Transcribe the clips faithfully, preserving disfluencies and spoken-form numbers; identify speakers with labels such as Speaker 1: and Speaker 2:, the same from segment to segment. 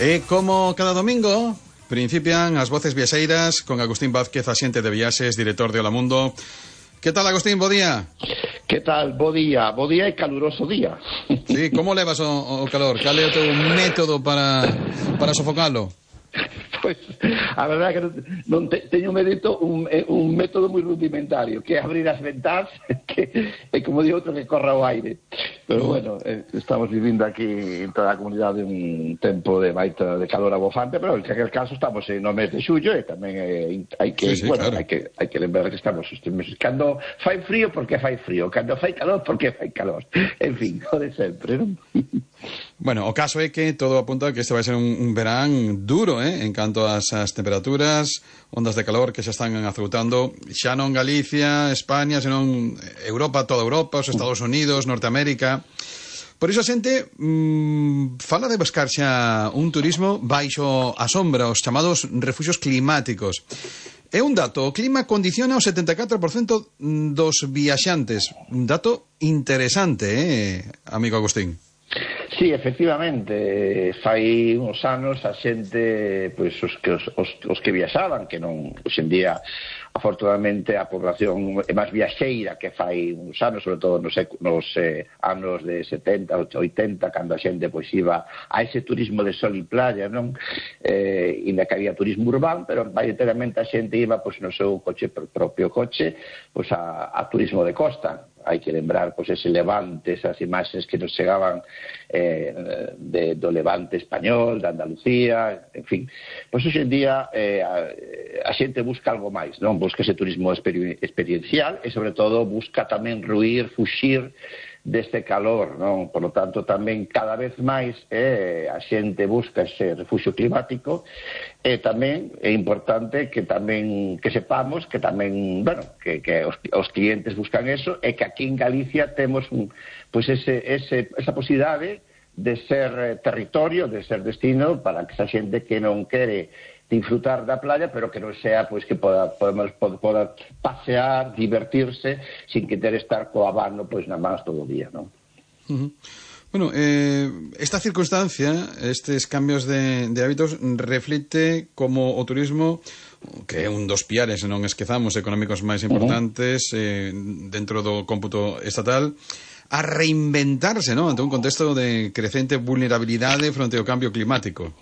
Speaker 1: E como cada domingo, principian as voces viaxeiras con Agustín Vázquez, axente de viaxes, director de Hola Mundo. Que tal, Agustín? Bo día.
Speaker 2: Que tal? Bo día. Bo día e caluroso día.
Speaker 1: Sí, como levas o, o calor? Cal é o teu método para, para sofocalo?
Speaker 2: Pois, a verdade é que non, non te, teño medito un, un método moi rudimentario, que é abrir as ventás, que é como di outro que corra o aire. Pero bueno, eh, estamos vivindo aquí en toda a comunidade un tempo de baita de calor abofante, pero en aquel caso estamos no mes de xullo e tamén eh, hai que,
Speaker 1: sí, sí,
Speaker 2: bueno,
Speaker 1: claro.
Speaker 2: hai que hai que lembrar que estamos meses. Cando fai frío, porque fai frío, cando fai calor, porque fai calor. En fin, o de sempre, non?
Speaker 1: Bueno, o caso é que todo apunta a que este vai ser un, un verán duro, eh, en canto ás, ás temperaturas, ondas de calor que xa están azoutando, xa non Galicia, España, senón Europa, toda Europa, os Estados Unidos, Norteamérica. Por iso a xente mmm, fala de buscar xa un turismo baixo a sombra, os chamados refuxios climáticos. É un dato, o clima condiciona o setenta e catro por cento dos viaxantes. Un dato interesante, eh, amigo Agustín.
Speaker 2: Sí, efectivamente, fai uns anos a xente, pois os que os, os, os que viaxaban, que non, hoxe en día, afortunadamente a población é máis viaxeira que fai uns anos, sobre todo nos, nos eh, anos de setenta, oitenta, cando a xente pois iba a ese turismo de sol e playa, non? Eh, inda que había turismo urbano, pero maioritariamente a xente iba pois no seu coche, propio coche, pois a, a turismo de costa. Hai que lembrar pois ese Levante, esas imaxes que nos chegaban eh, de, do Levante español, de Andalucía, en fin. Pois hoxe en día eh, a, a xente busca algo máis, non? Busca ese turismo experi experiencial e, sobre todo, busca tamén ruir, fuxir deste calor, non? Por lo tanto, tamén cada vez máis eh, a xente busca ese refuxio climático e tamén é importante que tamén que sepamos que tamén, bueno, que, que os, os clientes buscan eso e que aquí en Galicia temos un, pois ese, ese, esa posibilidade de ser territorio, de ser destino para que esa xente que non quere disfrutar da playa, pero que non sea pois que poda, podemos, poda pasear, divertirse, sin que ter estar co abano pois na mans todo o día, non?
Speaker 1: Uh-huh. Bueno, eh, esta circunstancia, estes cambios de, de hábitos, reflite como o turismo, que é un dos piares, non esquezamos, económicos máis importantes uh-huh. eh, dentro do cómputo estatal, a reinventarse, non? Ante un contexto de crecente vulnerabilidade fronte ao cambio climático.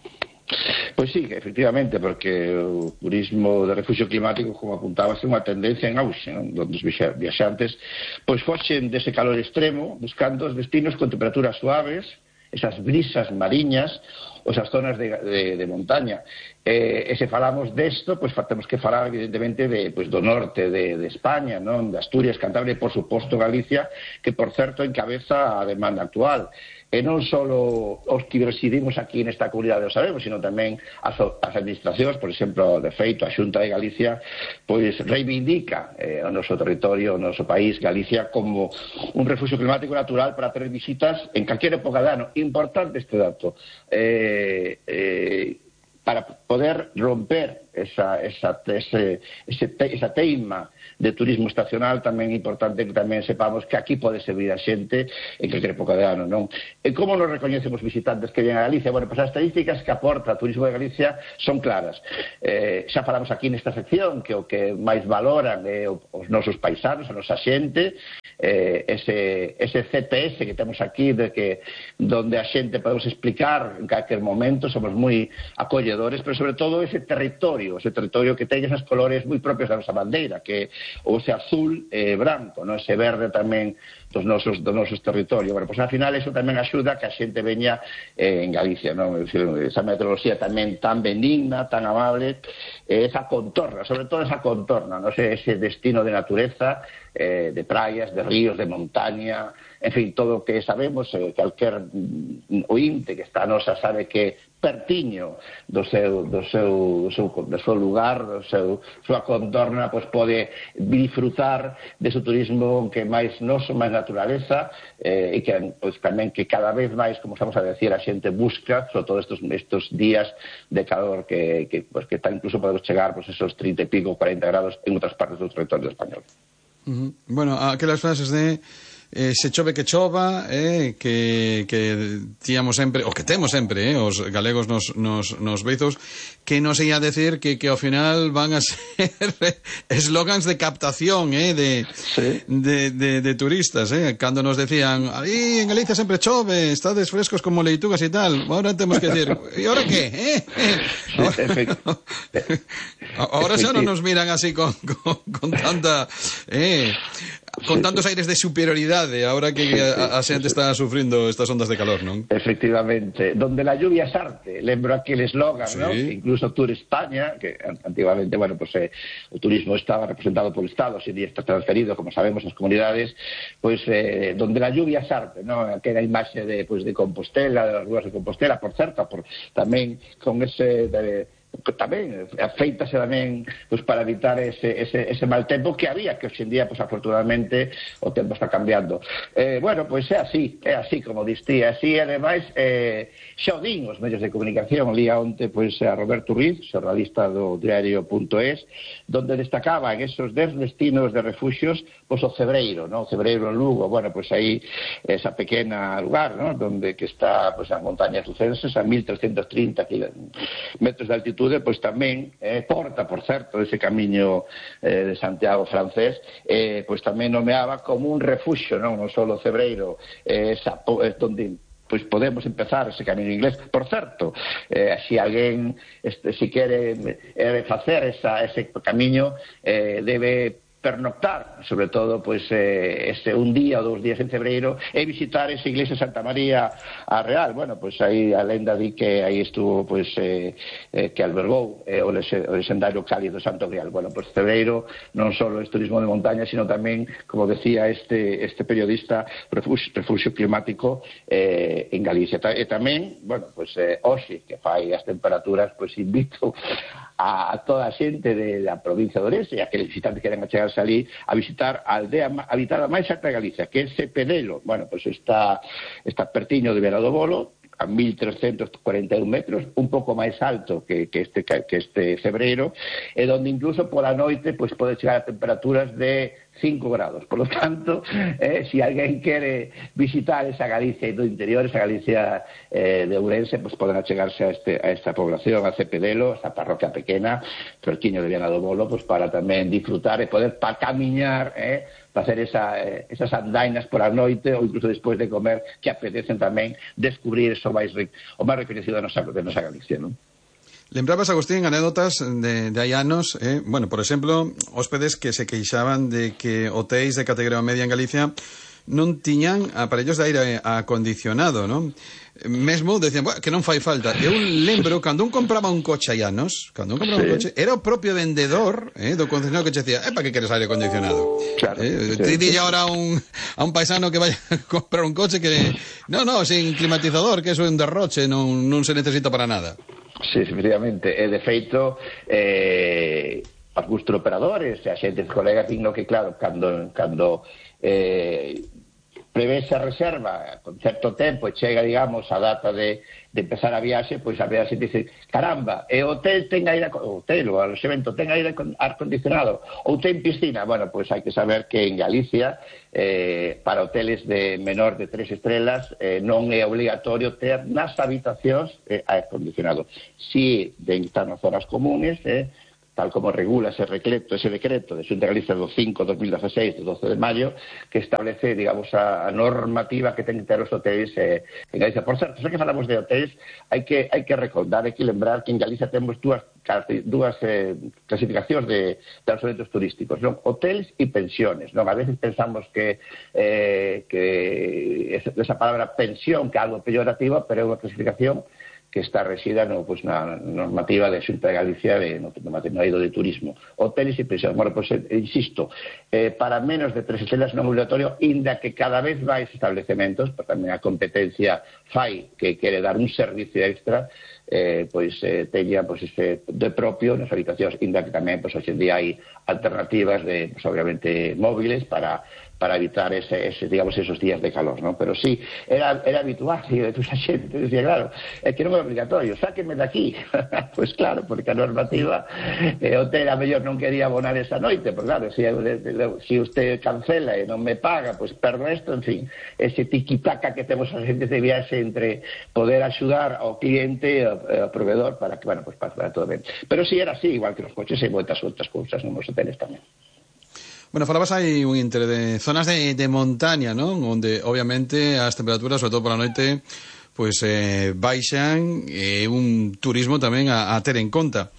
Speaker 2: Pois sí, efectivamente, porque o turismo de refugio climático, como apuntabas, é unha tendencia en auxe, non? Donde os viaxantes pois foxen dese calor extremo, buscando os destinos con temperaturas suaves, esas brisas mariñas, ou esas zonas de, de, de montaña. Eh, e se falamos desto, pois temos que falar, evidentemente, de, pois, do norte de, de España, non? De Asturias, Cantabria e, por suposto, Galicia, que, por certo, encabeza a demanda actual. E non só os que residimos aquí nesta comunidade o sabemos, sino tamén as, as administracións, por exemplo, de feito, a Xunta de Galicia, pois reivindica eh, o noso territorio, o noso país, Galicia, como un refugio climático natural para ter visitas en calquera época de ano. Importante este dato. Eh, eh, para poder romper esa, esa, ese, ese te, esa teima de turismo estacional, tamén é importante que tamén sepamos que aquí pode servir a xente en calquer época de ano, non? E como nos recoñecemos visitantes que ven a Galicia? Bueno, pois as estadísticas que aporta o turismo de Galicia son claras. Eh, xa falamos aquí nesta sección que o que máis valoran é os nosos paisanos, a nosa xente, eh, ese, ese C P S que temos aquí, de que donde a xente podemos explicar en calquer momento, somos moi acolledores, pero sobre todo ese territorio, ese territorio que ten esas colores moi propios da nosa bandeira, que o ese azul e eh, branco, non? Ese verde tamén dos nosos, dos nosos territorios. Bueno, pois ao final eso tamén axuda que a xente veña eh, en Galicia, non? Esa meteoroloxía tamén tan benigna, tan amable, eh, esa contorna, sobre todo esa contorna, non? Ese, ese destino de natureza, eh, de praias, de ríos, de montaña, en fin, todo o que sabemos, eh, calquer ointe que está a nosa sabe que pertiño do seu, do seu, do seu, do seu lugar, do seu, súa contorna, pois pode disfrutar dese turismo que máis noso, máis naturaleza, eh, e que pois, tamén que cada vez máis, como estamos a decir, a xente busca, sobre todo estos, estos días de calor que, que, pois, que está incluso podemos chegar pois, esos trinta e pico, cuarenta grados en outras partes do territorio español.
Speaker 1: Uh-huh. Bueno, aquelas frases de eh, se chove que chova, eh, que, que tíamos sempre, o que temos sempre, eh, os galegos nos, nos, nos beizos, que non sei a decir que, que ao final van a ser eslogans de captación, eh, de, sí. de, de, de turistas, eh, cando nos decían, aí en Galicia sempre chove, estades frescos como leitugas e tal, ahora temos que decir, e ahora que, eh?
Speaker 2: Sí,
Speaker 1: ahora xa non nos miran así con, con, con tanta, eh, con tantos aires de superioridade, ahora que a, a xente está sufrindo estas ondas de calor, non?
Speaker 2: Efectivamente, donde la lluvia es arte, lembro aquel eslogan,
Speaker 1: sí.
Speaker 2: ¿no? Que incluso Tour España, que antiguamente, bueno, pues eh, o turismo estaba representado por el Estado, hoy en día está transferido, como sabemos, as comunidades, pues eh, donde la lluvia es arte, ¿no? Aquela imaxe de, pues, de Compostela, de las ruas de Compostela, por certo, por, tamén con ese... De, tamén afeítase tamén pues, para evitar ese, ese, ese mal tempo que había, que hoxe en día pues, afortunadamente o tempo está cambiando. Eh, bueno, pois pues, é así, é así como distí, así ademais eh, xa o din os medios de comunicación, lía onte pois, a Roberto Ruiz, xornalista do diario punto es, donde destacaba en esos dez destinos de refuxios pois, o Cebreiro, ¿no? O Cebreiro en Lugo, bueno, pois pues, aí esa pequena lugar, ¿no? Donde que está pois, pues, as montañas lucenses a mil trescentos trinta metros de altitud, pois tamén eh, porta, por certo, ese camiño eh, de Santiago francés, eh, pois tamén nomeaba como un refuxio, non, non só o Cebreiro, eh, esa, eh, donde pois podemos empezar ese camiño inglés. Por certo, eh, se alguén este, si quere eh, facer esa, ese camiño, eh, debe pernoctar, sobre todo pues eh, ese un día ou dous días en Cebreiro e visitar esa iglesia Santa María a Real. Bueno, pues aí a lenda di que aí estuvo pues eh, eh, que albergou eh, o, lese, o legendario cáliz do Santo Grial. Bueno, pues Cebreiro non só é turismo de montaña, sino tamén, como decía este este periodista, refugio, refugio climático eh, en Galicia. E tamén, bueno, pues eh, hoxe que fai as temperaturas, pues invito a, a toda a xente de la provincia de Ourense e a que os visitantes queren achegar ali a visitar a aldea habitada máis alta de Galicia, que é Cepedelo. Bueno, pues está, está pertiño de Viana do Bolo, a mil trescentos cuarenta e un metros, un pouco máis alto que, que, este, que este Cebreiro, e donde incluso pola noite pues, pode chegar a temperaturas de cinco grados. Por lo tanto, eh, si alguén quere visitar esa Galicia do interior, esa Galicia eh, de Ourense, pues poden achegarse a, este, a esta población, a Cepedelo, esta parroquia pequena, pertiño de Viana do Bolo, pues para tamén disfrutar e poder pa camiñar, eh, para hacer esa, eh, esas andainas por a noite ou incluso despois de comer, que apetecen tamén descubrir eso máis, o máis reconhecido de nosa, de nosa Galicia, non?
Speaker 1: Lembrabas, Agustín, anécdotas de, de hai anos, eh? Bueno, por exemplo, hóspedes que se queixaban de que hotéis de categoría media en Galicia non tiñan aparellos de aire acondicionado, non? Mesmo decían, bueno, que non fai falta. Eu lembro, cando un compraba un coche hai anos, cando un compraba sí. un coche, era o propio vendedor eh, do concesionario que che decía, eh, para que queres aire acondicionado? Claro. Eh, sí, te sí. ahora un, a un paisano que vaya a comprar un coche que... No, no, sin climatizador, que eso é un derroche, non, non se necesita para nada.
Speaker 2: Sí, efectivamente, e de feito eh, os operadores e a xente de colegas digno que claro, cando, cando eh, prevé esa reserva con certo tempo e chega, digamos, a data de, de empezar a viaxe, pois a viaxe dice, caramba, e o hotel ten aire, o hotel, o alojamento ten aire acondicionado, ou ten piscina. Bueno, pois hai que saber que en Galicia eh, para hoteles de menor de tres estrelas eh, non é obligatorio ter nas habitacións eh, aire acondicionado. Si den estar nas zonas comunes, eh, tal como regula ese decreto, ese decreto de Xunta de Galicia do cinco de dos mil dieciséis, do doce de maio, que establece, digamos, a, a normativa que ten que ter os hotéis eh, en Galicia. Por certo, xa que falamos de hotéis, hai que, hai que recordar, hai que lembrar que en Galicia temos dúas, dúas eh, clasificacións de, de alojamentos turísticos, non? Hoteles e pensiones, non? A veces pensamos que, eh, que esa palabra pensión, que é algo peyorativo, pero é unha clasificación que está resida no, pues, na normativa de Xunta de Galicia de, no, no eido de turismo. Hoteles e pensións. Bueno, pues, eh, insisto, eh, para menos de tres estrelas non obligatorio, inda que cada vez máis establecementos, porque tamén a competencia fai que quere dar un servicio extra, eh, pois eh, teña pois, ese de propio nas habitacións, inda que tamén pois, hoxe en día hai alternativas de, pois, obviamente, móviles para para evitar ese, ese, digamos, esos días de calor, ¿no? Pero sí, era, era habitual, e a xente decía, claro, é que non é obligatorio, sáquenme de aquí. Pois claro, porque a normativa eh, o hotel a mellor non quería abonar esa noite, porque claro, se si usted cancela e non me paga, pois perdo isto, en fin, ese tiquitaca que temos as xentes de viaxe entre poder axudar ao cliente e ao, ao proveedor para que, bueno, pois para, para todo ben. Pero si sí, era así, igual que nos coches e moitas outras cousas nos hoteles tamén.
Speaker 1: Bueno, falabas aí un inter de zonas de, de montaña, ¿no? Onde obviamente as temperaturas, sobre todo por a noite, pois eh, baixan, e eh, un turismo tamén a, a ter en conta,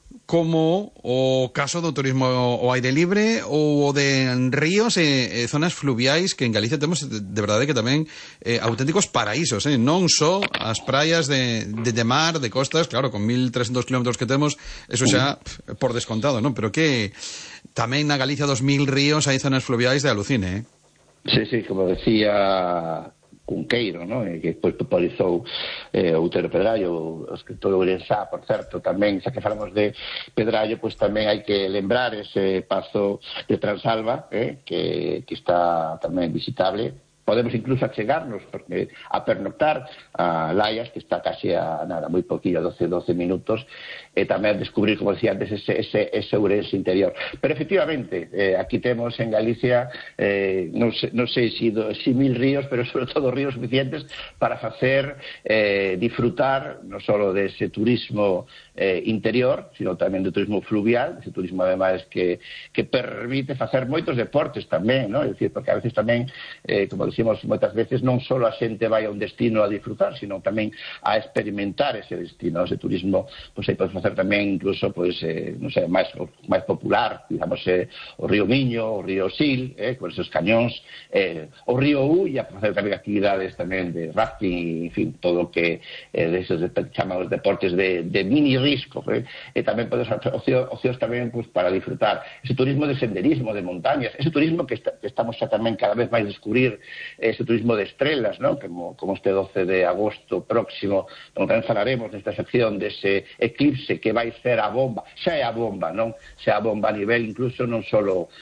Speaker 1: como o caso do turismo ao aire libre ou o de ríos e, e zonas fluviais, que en Galicia temos de, de verdade que tamén eh, auténticos paraísos, eh? Non só as praias de, de, de mar, de costas, claro, con mil trescentos kilómetros que temos, eso xa pf, por descontado, non? Pero que tamén na Galicia dos mil ríos hai zonas fluviais de alucine, eh?
Speaker 2: Sí, sí, como decía Cunqueiro, ¿no? E que depois popularizou eh, Outero Pedrallo, o escritor ourensá, por certo, tamén, xa que falamos de Pedrallo, pois tamén hai que lembrar ese pazo de Transalva, eh, que, que está tamén visitable. Podemos incluso achegarnos porque a pernoctar a Laias, que está casi a nada, moi poquillo, doce, doce minutos, e tamén descubrir, como decía antes, ese, ese, ese Ourense interior. Pero efectivamente, eh, aquí temos en Galicia, eh, non, sei, non sei si, do, si mil ríos, pero sobre todo ríos suficientes para facer eh, disfrutar non só dese turismo eh, interior, sino tamén do turismo fluvial, ese turismo ademais que, que permite facer moitos deportes tamén, ¿no? É dicir, porque a veces tamén, eh, como decimos moitas veces, non só a xente vai a un destino a disfrutar, sino tamén a experimentar ese destino, ese turismo, pois aí pode facer tamén incluso, pois, eh, non sei, máis, máis popular, digamos, eh, o río Miño, o río Sil, eh, con esos cañóns, eh, o río Ulla, para facer tamén actividades tamén de rafting, en fin, todo o que eh, deses de, chamamos deportes de, de mini risco, eh, e tamén podes ocios, ocios tamén pois, para disfrutar ese turismo de senderismo, de montañas, ese turismo que, está, que estamos xa tamén cada vez máis descubrir, ese turismo de estrelas, ¿no? Como, como este doce de agosto próximo, donde tamén falaremos nesta sección dese eclipse que vai ser a bomba, xa é a bomba, non? Xa a bomba a nivel incluso non só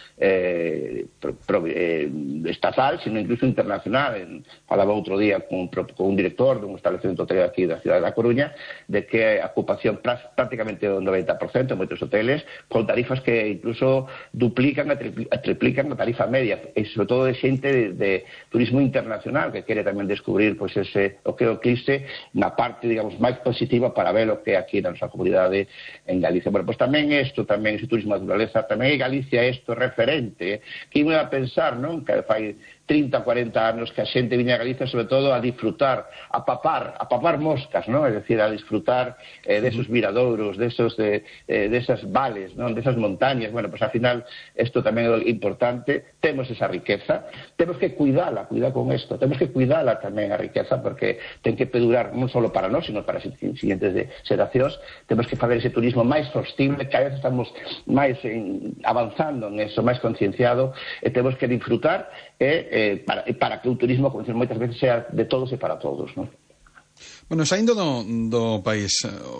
Speaker 2: eh, pro, pro, eh, estatal, sino incluso internacional. En, falaba outro día con, con un director dun establecemento hotelero aquí da cidade da Coruña, de que a ocupación prácticamente o noventa por cento en moitos hoteles, con tarifas que incluso duplican a, tripli, a triplican a tarifa media, e sobre todo de xente de, de turismo internacional que quere tamén descubrir pois ese o que é o eclipse na parte, digamos, máis positiva para ver o que é aquí na nosa comunidade en Galicia. Bueno, pois tamén isto, tamén ese turismo de naturaleza, tamén é Galicia isto referente, que iba a pensar, non? Que fai trinta, cuarenta anos que a xente viña a Galicia sobre todo a disfrutar, a papar, a papar moscas, ¿no? Es decir, a disfrutar eh, de esos miradouros, de esos de, eh, de esas vales, ¿no? De esas montañas. Bueno, pues al final esto tamén é importante, temos esa riqueza, temos que cuidala, cuidar con esto, temos que cuidala tamén a riqueza porque ten que perdurar non só para nós, sino para as siguientes de xeracións. Temos que fazer ese turismo máis sostible, que a veces estamos máis en, avanzando en eso, máis concienciado, e temos que disfrutar e Eh, para, para que o turismo, como dicen moitas veces, sea de todos e para todos, non?
Speaker 1: Bueno, saindo do, do país,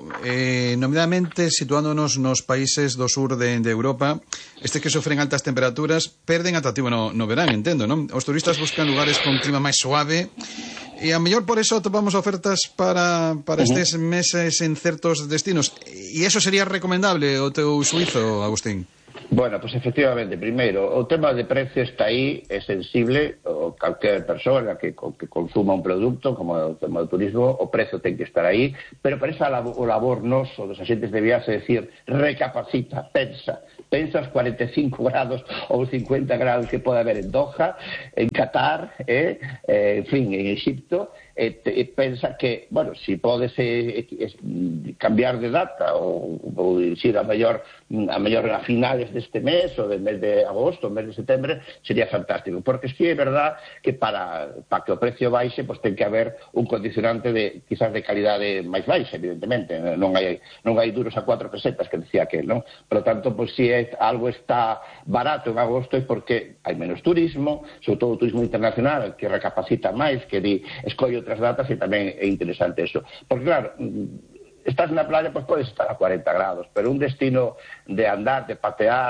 Speaker 1: eh, nomeadamente situándonos nos países do sur de, de Europa, estes que sofren altas temperaturas perden atractivo no, no verán, entendo, non? Os turistas buscan lugares con clima máis suave e a mellor por eso topamos ofertas para, para estes meses en certos destinos, e iso sería recomendable o teu suizo, Agustín?
Speaker 2: Bueno, pues efectivamente, primeiro, o tema de precio está aí, é sensible, o calquer persona que, que consuma un produto, como o tema do turismo, o precio ten que estar aí, pero para esa labor, o labor noso dos agentes de viaxe, decir, recapacita, pensa, pensa os cuarenta e cinco grados ou cincuenta grados que pode haber en Doha, en Qatar, eh, eh, en fin, en Egipto, e, e pensa que, bueno, si podes eh, eh, cambiar de data ou, ou ir a mellor a mellor a finales deste mes ou del mes de agosto, ou mes de setembro, sería fantástico, porque si é verdad que para, para que o precio baixe, pues ten que haber un condicionante de, quizás de calidade máis baixa, evidentemente, non hai, non hai duros a cuatro pesetas que decía aquel, non? Por lo tanto, pues si é, algo está barato en agosto é porque hai menos turismo, sobre todo o turismo internacional, que recapacita máis, que di, escolle outras datas, e tamén é interesante eso. Porque claro, estás na playa, pues podes estar a cuarenta grados, pero un destino de andar, de patear,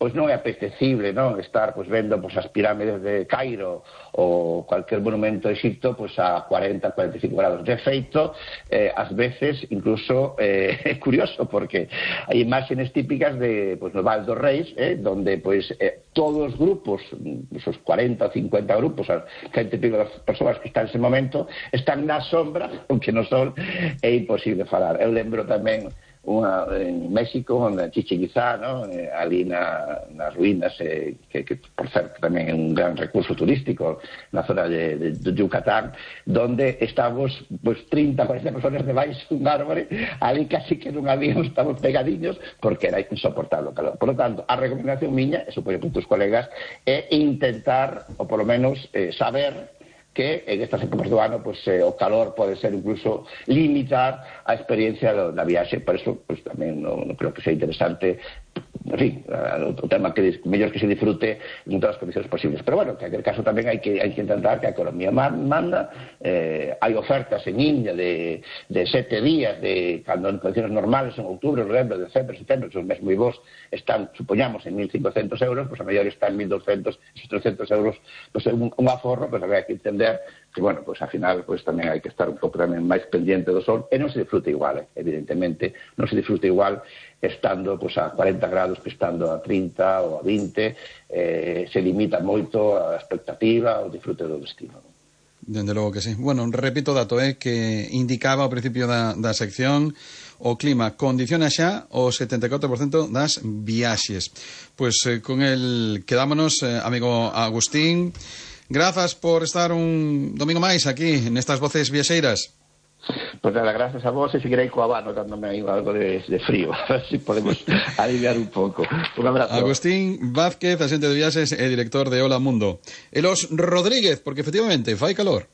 Speaker 2: pois non é apetecible, non, estar pois vendo pois as pirámides de Cairo ou cualquier monumento de Egipto pois a cuarenta, cuarenta e cinco grados. De feito, eh, ás veces incluso eh, é curioso porque hai imágenes típicas de pois no Val dos Reis, eh, donde pois eh, todos os grupos, esos cuarenta ou cincuenta grupos, as cento e pico das persoas que están nese momento, están na sombra, aunque no sol é imposible falar. Eu lembro tamén unha en México, onde Chichén Itzá, ¿no? Eh, ali na, nas ruínas, eh, que, que por certo tamén é un gran recurso turístico na zona de, de, de Yucatán, donde estamos pues, trinta, cuarenta personas debaixo dun árbore, ali casi que non habíamos, estamos pegadiños, porque era insoportable o calor. Por lo tanto, a recomendación miña, e supoño que tus colegas, é intentar, ou polo menos eh, saber que en estas épocas do ano pues, eh, o calor pode ser incluso limitar a experiencia do, da viaxe. Por eso pues, tamén non, non creo que sea interesante, en fin, o tema que mellor que se disfrute en todas as condicións posibles. Pero bueno, que en aquel caso tamén hai que, hai que intentar que a economía manda, eh, hai ofertas en India de, de sete días, de cando en condicións normales, en outubro, novembro, decembro, setembro, esos meses moi bons están, supoñamos, en mil cincocentos euros, pues a mellor está en mil doscientos, esos trescentos euros, pues un, un aforro, pues habría que entender que, bueno, pues al final pues tamén hai que estar un pouco tamén máis pendiente do sol, e non se disfruta igual, eh, evidentemente, non se disfruta igual estando pues a cuarenta grados que estando a trinta ou a vinte, eh, se limita moito a expectativa, o disfrute do destino.
Speaker 1: Dende logo que sí. Bueno, repito o dato, eh, que indicaba ao principio da, da sección o clima condiciona xa o setenta e catro por cento das viaxes. Pois eh, con el quedámonos, eh, amigo Agustín. Grazas por estar un domingo máis aquí nestas voces viaxeiras.
Speaker 2: Pues nada, gracias a vos, e seguirei coa Habano dándome aí algo de, de frío, a ver se si podemos aliviar un pouco. Un abrazo.
Speaker 1: Agustín Vázquez, axente de viaxes e director de Hola Mundo. E los Rodríguez, porque efectivamente fai calor.